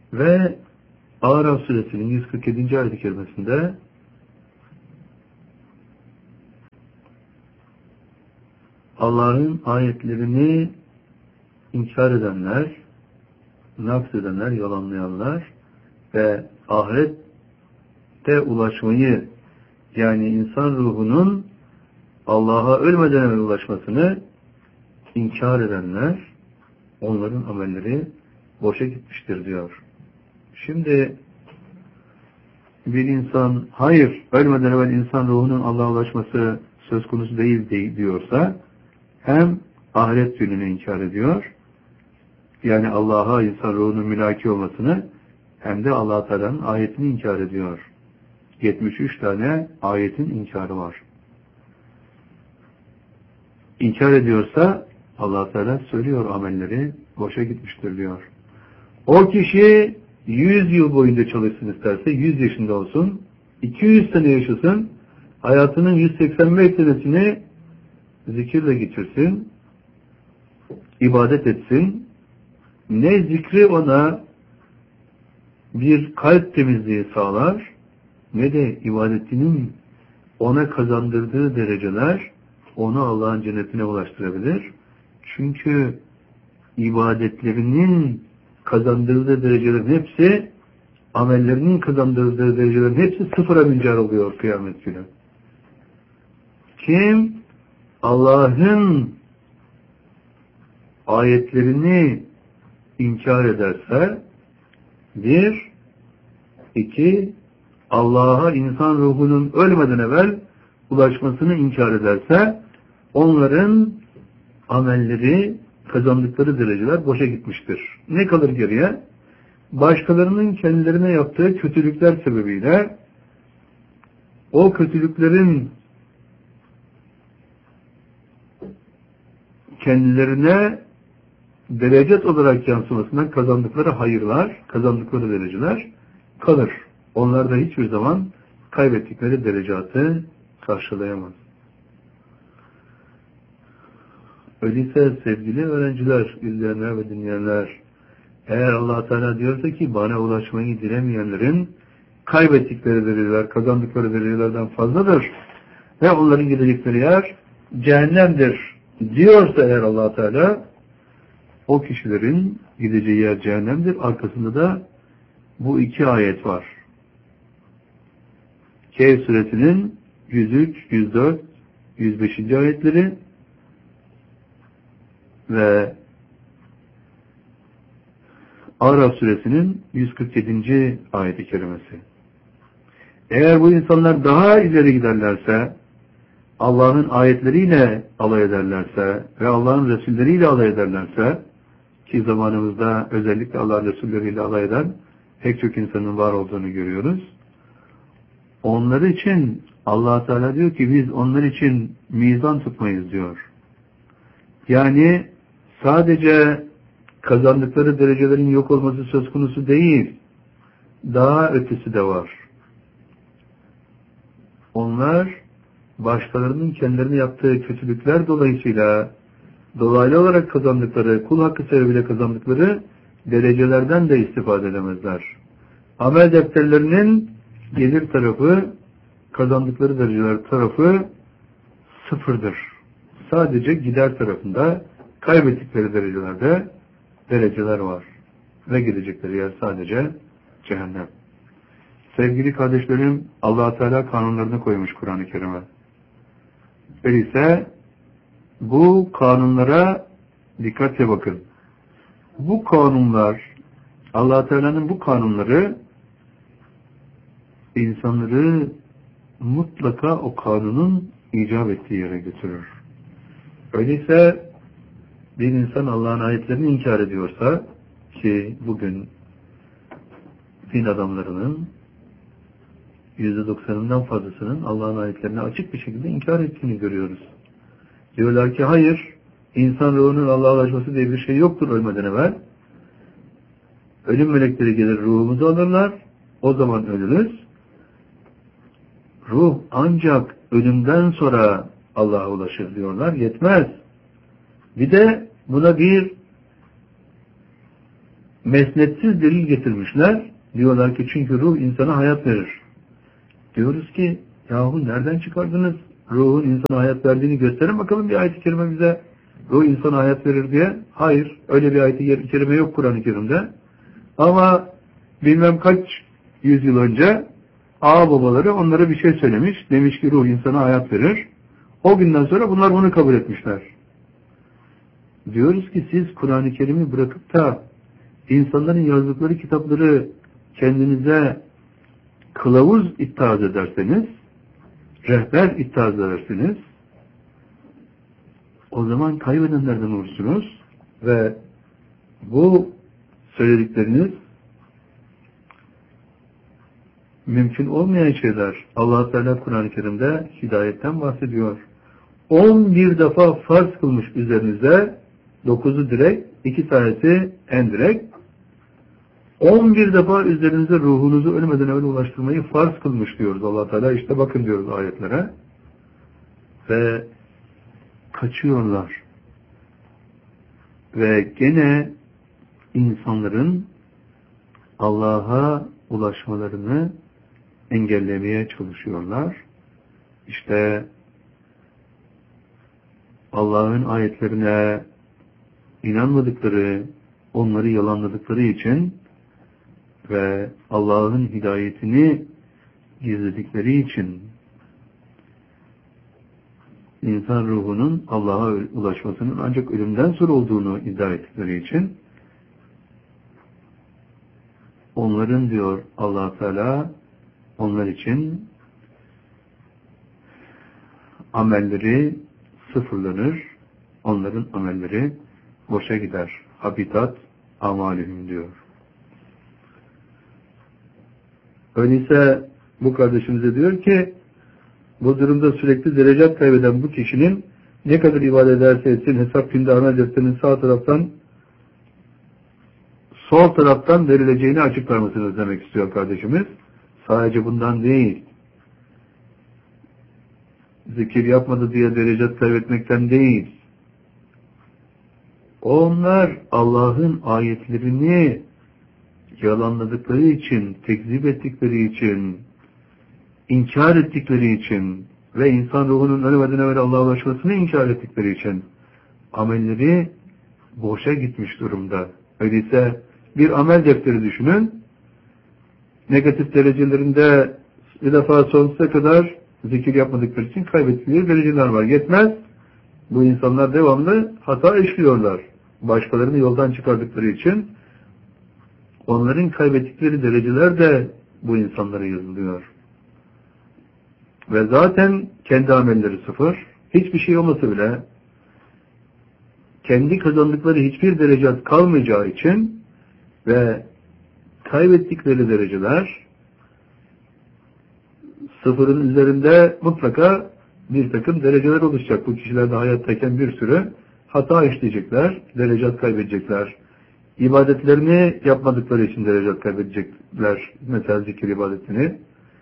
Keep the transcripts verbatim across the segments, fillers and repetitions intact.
Ve Araf suresinin yüz kırk yedinci ayet-i kerimesinde Allah'ın ayetlerini inkar edenler, naks edenler, yalanlayanlar ve ahirette ulaşmayı, yani insan ruhunun Allah'a ölmeden evvel ulaşmasını inkar edenler, onların amelleri boşa gitmiştir diyor. Şimdi bir insan hayır, ölmeden evvel insan ruhunun Allah'a ulaşması söz konusu değil diyorsa, hem ahiret gününü inkar ediyor, yani Allah'a insan ruhunun mülaki olmasını, hem de Allah Teala'nın ayetini inkar ediyor. yetmiş üç tane ayetin inkarı var. İnkar ediyorsa Allah Teala söylüyor, amelleri boşa gitmiştir diyor. O kişi yüz yıl boyunca çalışsın isterse, yüz yaşında olsun, iki yüz sene yaşasın, hayatının yüz seksen beş senesini zikirle geçirsin, ibadet etsin, ne zikri ona bir kalp temizliği sağlar, ne de ibadetinin ona kazandırdığı dereceler onu Allah'ın cennetine ulaştırabilir. Çünkü ibadetlerinin kazandırdığı derecelerin hepsi, amellerinin kazandırdığı derecelerin hepsi sıfıra mincar oluyor kıyamet günü. Kim Allah'ın ayetlerini inkar ederse, bir, iki, Allah'a insan ruhunun ölmeden evvel ulaşmasını inkar ederse, onların amelleri, kazandıkları dereceler boşa gitmiştir. Ne kalır geriye? Başkalarının kendilerine yaptığı kötülükler sebebiyle o kötülüklerin kendilerine derecet olarak yansımasından kazandıkları hayırlar, kazandıkları dereceler kalır. Onlar da hiçbir zaman kaybettikleri derecatı karşılayamaz. Öyleyse sevgili öğrenciler, izleyenler ve dinleyenler, eğer Allah Teala diyorsa ki bana ulaşmayı dilemeyenlerin kaybettikleri dereceler, kazandıkları derecelerden fazladır ve onların gidecekleri yer cehennemdir diyorsa eğer Allah Teala, o kişilerin gideceği yer cehennemdir. Arkasında da bu iki ayet var. Kehf suresinin yüz üç, yüz dört, yüz beş. ayetleri ve Araf suresinin yüz kırk yedinci. ayet-i kerimesi. Eğer bu insanlar daha ileri giderlerse, Allah'ın ayetleriyle alay ederlerse ve Allah'ın Resulleriyle alay ederlerse, ki zamanımızda özellikle Allah Resulleriyle alay eden pek çok insanın var olduğunu görüyoruz. Onlar için Allah Teala diyor ki biz onlar için mizan tutmayız diyor. Yani sadece kazandıkları derecelerin yok olması söz konusu değil. Daha ötesi de var. Onlar başkalarının kendilerine yaptığı kötülükler dolayısıyla dolaylı olarak kazandıkları, kul hakkı sebebiyle kazandıkları derecelerden de istifade edemezler. Amel defterlerinin gelir tarafı, kazandıkları dereceler tarafı sıfırdır. Sadece gider tarafında kaybettikleri derecelerde dereceler var. Ve gidecekleri yer sadece cehennem. Sevgili kardeşlerim, Allah Teala kanunlarını koymuş Kur'an-ı Kerim'e. Öyleyse bu kanunlara dikkatle bakın. Bu kanunlar, Allah Teala'nın bu kanunları insanları mutlaka o kanunun icap ettiği yere götürür. Öyleyse bir insan Allah'ın ayetlerini inkar ediyorsa, ki bugün din adamlarının yüzde doksanından fazlasının Allah'ın ayetlerini açık bir şekilde inkar ettiğini görüyoruz. Diyorlar ki hayır, insan ruhunun Allah'a ulaşması diye bir şey yoktur ölmeden evvel. Ölüm melekleri gelir, ruhumuzu alırlar, o zaman ölürüz. Ruh ancak ölümden sonra Allah'a ulaşır diyorlar. Yetmez. Bir de buna bir mesnetsiz delil getirmişler. Diyorlar ki çünkü ruh insana hayat verir. Diyoruz ki yahu nereden çıkardınız? Ruhun insana hayat verdiğini gösterin bakalım bir ayet-i kerime bize. Ruh insana hayat verir diye. Hayır. Öyle bir ayet-i kerime yok Kur'an-ı Kerim'de. Ama bilmem kaç yüzyıl önce ağa babaları onlara bir şey söylemiş. Demiş ki ruh insana hayat verir. O günden sonra bunlar bunu kabul etmişler. Diyoruz ki siz Kur'an-ı Kerim'i bırakıp da insanların yazdıkları kitapları kendinize kılavuz ittihaz ederseniz, rehber ittihaz ederseniz, o zaman kaybedenlerden olursunuz ve bu söyledikleriniz mümkün olmayan şeyler. Allah Teala Kur'an-ı Kerim'de hidayetten bahsediyor. on bir defa farz kılmış üzerinize, dokuzu direkt, iki tanesi endirekt. on bir defa üzerinize ruhunuzu ölmeden evvel ulaştırmayı farz kılmış diyoruz Allah Teala. İşte bakın diyoruz ayetlere. Ve kaçıyorlar. Ve gene insanların Allah'a ulaşmalarını engellemeye çalışıyorlar. İşte Allah'ın ayetlerine inanmadıkları, onları yalanladıkları için ve Allah'ın hidayetini gizledikleri için insan ruhunun Allah'a ulaşmasının ancak ölümden sonra olduğunu iddia ettikleri için onların diyor Allah Teala onlar için amelleri sıfırlanır, onların amelleri boşa gider. Habitat amalühüm diyor. Öyleyse bu kardeşimize diyor ki bu durumda sürekli derecat kaybeden bu kişinin ne kadar ibadet ederse etsin hesap günde amel defterinin sağ taraftan sol taraftan verileceğini açıklar mısınız demek istiyor kardeşimiz. Sadece bundan değil. Zikir yapmadı diye derecat kaybetmekten değil. Onlar Allah'ın ayetlerini yalanladıkları için, tekzip ettikleri için, inkar ettikleri için ve insan ruhunun ölmeden evvel Allah'a ulaşmasını inkar ettikleri için amelleri boşa gitmiş durumda. Öyleyse bir amel defteri düşünün. Negatif derecelerinde bir defa sonsuza kadar zikir yapmadıkları için kaybettikleri dereceler var. Yetmez. Bu insanlar devamlı hata işliyorlar. Başkalarını yoldan çıkardıkları için onların kaybettikleri dereceler de bu insanlara yazılıyor. Ve zaten kendi amelleri sıfır. Hiçbir şey olmasa bile kendi kazandıkları hiçbir derece kalmayacağı için ve kaybettikleri dereceler sıfırın üzerinde mutlaka bir takım dereceler oluşacak. Bu kişilerde hayattayken bir sürü hata işleyecekler, derecat kaybedecekler. İbadetlerini yapmadıkları için derecat kaybedecekler. Mesela zikir ibadetini.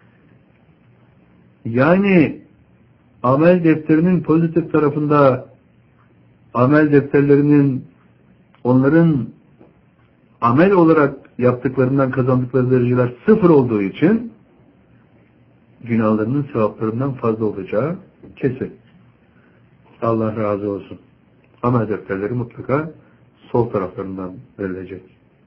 Yani amel defterinin pozitif tarafında amel defterlerinin onların amel olarak yaptıklarından kazandıkları dereceler sıfır olduğu için günahlarının sevaplarından fazla olacağı kesin. Allah razı olsun. Amel defterleri mutlaka sol taraflarından verilecek.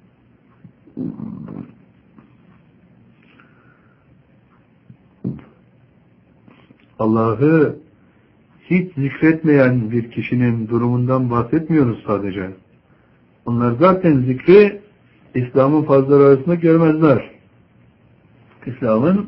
Allah'ı hiç zikretmeyen bir kişinin durumundan bahsetmiyoruz sadece. Onlar zaten zikri İslam'ın farzları arasında görmezler. İslam'ın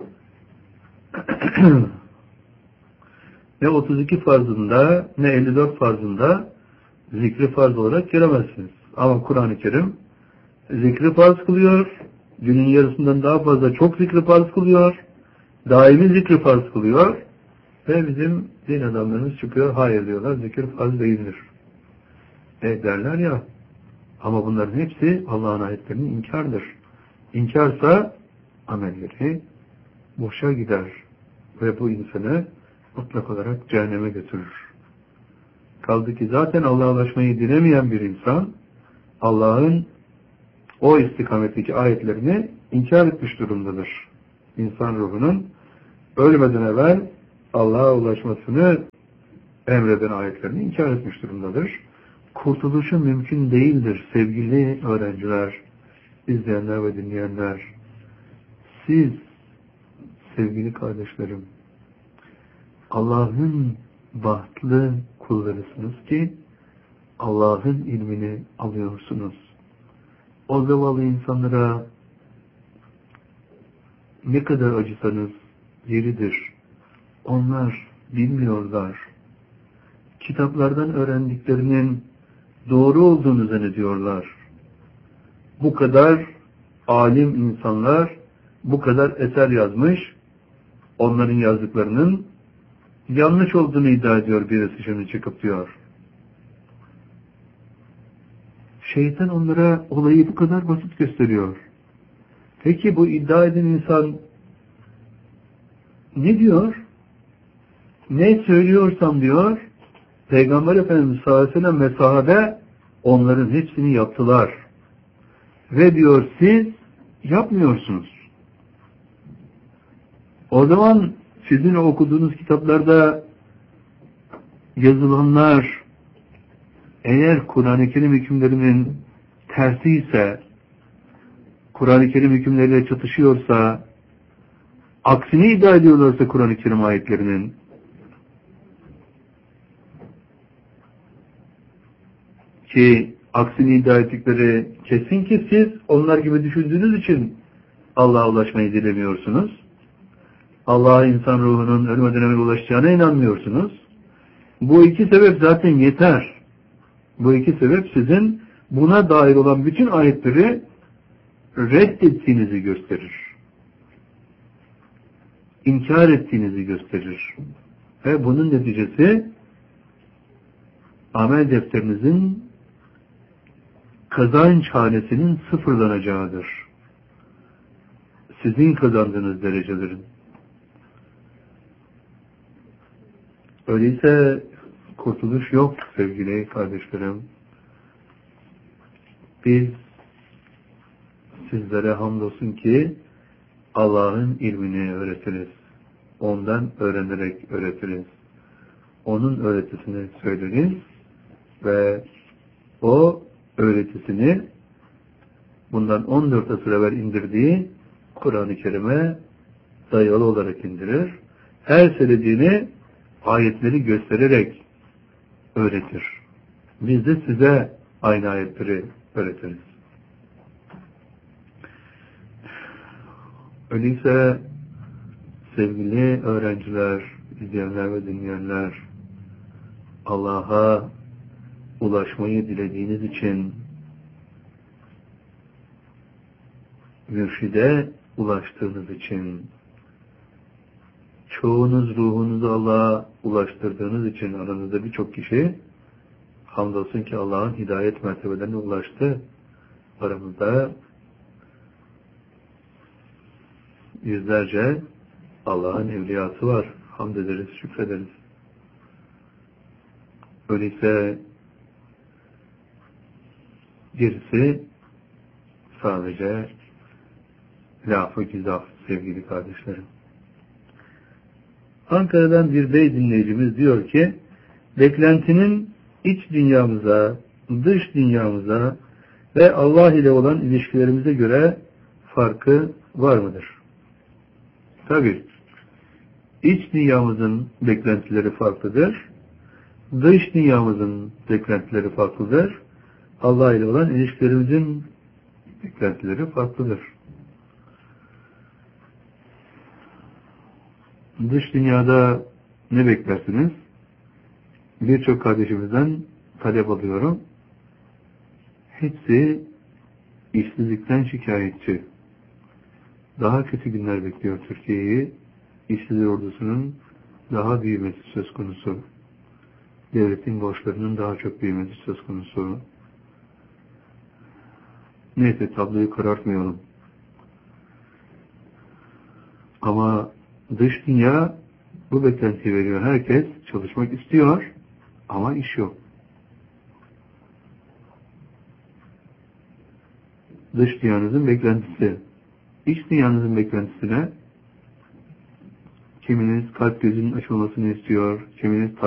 ne otuz iki farzında ne elli dört farzında zikri farz olarak göremezsiniz. Ama Kur'an-ı Kerim zikri farz kılıyor. Günün yarısından daha fazla çok zikri farz kılıyor. Daimi zikri farz kılıyor. Ve bizim din adamlarımız çıkıyor. Hayır diyorlar. Zikir farz değildir. E derler ya. Ama bunların hepsi Allah'ın ayetlerinin inkardır. İnkarsa amelleri boşa gider. Ve bu insanı mutlak olarak cehenneme götürür. Kaldı ki zaten Allah'a ulaşmayı dilemeyen bir insan Allah'ın o istikametteki ayetlerini inkar etmiş durumdadır. İnsan ruhunun ölmeden evvel Allah'a ulaşmasını emreden ayetlerini inkar etmiş durumdadır. Kurtuluşu mümkün değildir sevgili öğrenciler, izleyenler ve dinleyenler. Siz, sevgili kardeşlerim, Allah'ın bahtlı kullarısınız ki Allah'ın ilmini alıyorsunuz. O zavallı insanlara ne kadar acısanız yeridir. Onlar bilmiyorlar. Kitaplardan öğrendiklerinin doğru olduğunu zannediyorlar. Bu kadar alim insanlar bu kadar eser yazmış, onların yazdıklarının yanlış olduğunu iddia ediyor birisi şimdi çıkıp diyor. Şeytan onlara olayı bu kadar basit gösteriyor. Peki bu iddia eden insan ne diyor? Ne söylüyorsam diyor, Peygamber Efendimiz sallallahu aleyhi ve sellem ve sahabe onların hepsini yaptılar. Ve diyor siz yapmıyorsunuz. O zaman sizin okuduğunuz kitaplarda yazılanlar eğer Kur'an-ı Kerim hükümlerinin tersi ise, Kur'an-ı Kerim hükümleriyle çatışıyorsa, aksini iddia ediyorlarsa Kur'an-ı Kerim ayetlerinin, ki aksini iddia ettikleri kesin ki siz onlar gibi düşündüğünüz için Allah'a ulaşmayı dilemiyorsunuz. Allah'a insan ruhunun ölmeden evvel ulaşacağına inanmıyorsunuz. Bu iki sebep zaten yeter. Bu iki sebep sizin buna dair olan bütün ayetleri reddettiğinizi gösterir. İnkar ettiğinizi gösterir. Ve bunun neticesi amel defterinizin kazanç hanesinin sıfırlanacağıdır. Sizin kazandığınız derecelerin. Öyleyse kurtuluş yok sevgili kardeşlerim. Biz sizlere hamdolsun ki Allah'ın ilmini öğretiriz. Ondan öğrenerek öğretiriz. Onun öğretisini söyleriz ve o öğretisini bundan on dört asır evvel indirdiği Kur'an-ı Kerim'e dayalı olarak indirir. Her söylediğini ayetleri göstererek öğretir. Biz de size aynı ayetleri öğretiriz. Öyleyse sevgili öğrenciler, izleyenler ve dinleyenler, Allah'a ulaşmayı dilediğiniz için, mürşide ulaştığınız için, çoğunuz ruhunuzu Allah'a ulaştırdığınız için aranızda birçok kişi hamdolsun ki Allah'ın hidayet mertebelerine ulaştı. Aramızda yüzlerce Allah'ın evliyası var. Hamd ederiz, şükrederiz. Öyleyse gerisi sadece laf-ı güzaf sevgili kardeşlerim. Ankara'dan bir bey dinleyicimiz diyor ki, beklentinin iç dünyamıza, dış dünyamıza ve Allah ile olan ilişkilerimize göre farkı var mıdır? Tabii. İç dünyamızın beklentileri farklıdır. Dış dünyamızın beklentileri farklıdır. Allah ile olan ilişkilerimizin beklentileri farklıdır. Dış dünyada ne beklersiniz? Birçok kardeşimizden talep alıyorum. Hepsi işsizlikten şikayetçi. Daha kötü günler bekliyor Türkiye'yi. İşsizlik ordusunun daha büyümesi söz konusu. Devletin borçlarının daha çok büyümesi söz konusu. Neyse tabloyu karartmayalım. Ama dış dünya bu beklentiyi veriyor. Herkes çalışmak istiyor ama iş yok. dış dünyanızın beklentisi. İç dünyanızın beklentisi ne? Kiminiz kalp gözünün açılmasını istiyor, kiminiz